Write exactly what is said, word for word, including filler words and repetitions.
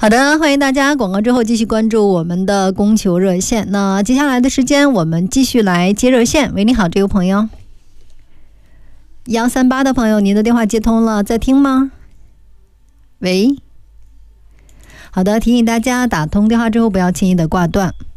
好的，欢迎大家广告之后继续关注我们的供求热线。那接下来的时间我们继续来接热线。喂，你好，这位朋友。幺三八的朋友，您的电话接通了，在听吗？喂。好的，提醒大家打通电话之后不要轻易的挂断。